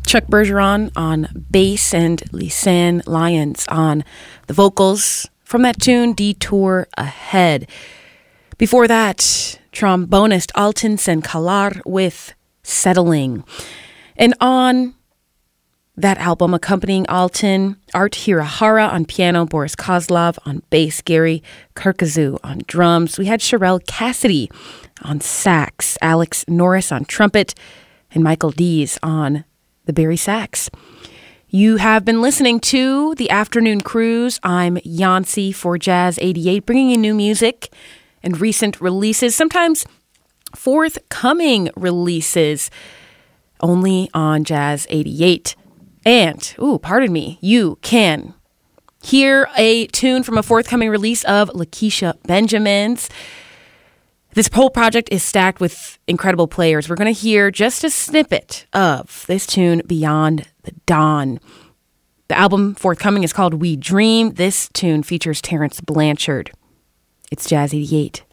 Chuck Bergeron on bass and Lisanne Lyons on the vocals from that tune, Detour Ahead. Before that, trombonist Altin Senkalar with Settling. And on that album, accompanying Altin, Art Hirahara on piano, Boris Kozlov on bass, Gary Kirkazoo on drums. We had Sherelle Cassidy on sax, Alex Norris on trumpet, and Michael Dees on the Barry sax. You have been listening to The Afternoon Cruise. I'm Yancy for Jazz 88, bringing you new music and recent releases, sometimes forthcoming releases, only on Jazz 88. And, pardon me, you can hear a tune from a forthcoming release of Lakeisha Benjamin's. This whole project is stacked with incredible players. We're going to hear just a snippet of this tune, Beyond the Dawn. The album forthcoming is called We Dream. This tune features Terrence Blanchard. It's Jazz 88.